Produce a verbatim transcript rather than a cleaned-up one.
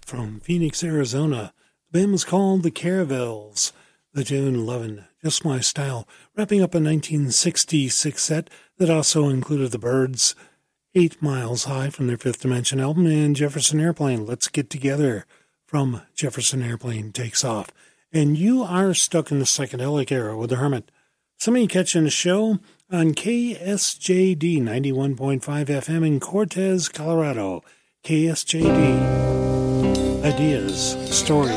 from Phoenix, Arizona. The band was called the Caravels. The tune Lovin' Just My Style, wrapping up a nineteen sixty-six set that also included the Byrds, Eight Miles High from their Fifth Dimension album, and Jefferson Airplane, Let's Get Together from Jefferson Airplane Takes Off. And you are stuck in the psychedelic era with the Hermit. Somebody catching the show on K S J D ninety-one point five F M in Cortez, Colorado. K S J D. Ideas, stories,